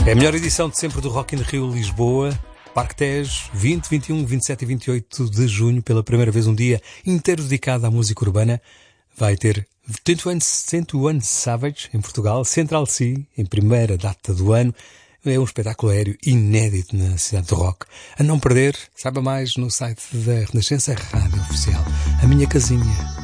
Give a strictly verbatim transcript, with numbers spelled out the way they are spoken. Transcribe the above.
É a melhor edição de sempre do Rock in Rio Lisboa. Parque Tejo, vinte, vinte e um, vinte e sete e vinte e oito de junho, pela primeira vez um dia inteiro dedicado à música urbana. Vai ter vinte e um Savage em Portugal, Central Sea em primeira data do ano. É um espetáculo aéreo inédito na cidade do rock. A não perder, saiba mais no site da Renascença Rádio Oficial. A minha casinha.